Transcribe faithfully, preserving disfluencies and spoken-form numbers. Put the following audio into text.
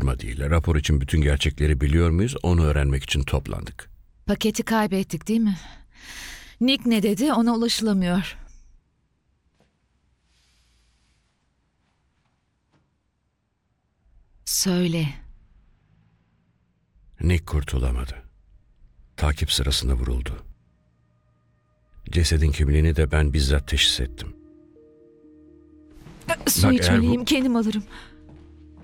araştırma değil. Rapor için bütün gerçekleri biliyor muyuz? Onu öğrenmek için toplandık. Paketi kaybettik değil mi? Nick ne dedi? Ona ulaşılamıyor. Söyle. Nick kurtulamadı. Takip sırasında vuruldu. Cesedin kimliğini de ben bizzat teşhis ettim. Su Bak, iç eğer bu- meleğim, kendim alırım.